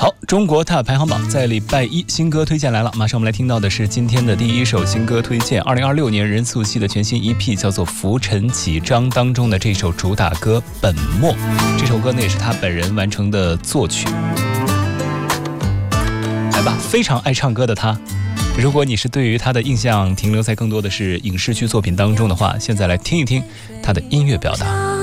好，中国大排行榜在礼拜一新歌推荐来了，马上我们来听到的是今天的第一首新歌推荐，2026年任素汐的全新 EP 叫做《浮沉几章》当中的这首主打歌《本末》，这首歌呢也是他本人完成的作曲。来吧，非常爱唱歌的他，如果你是对于他的印象停留在更多的是影视剧作品当中的话，现在来听一听他的音乐表达。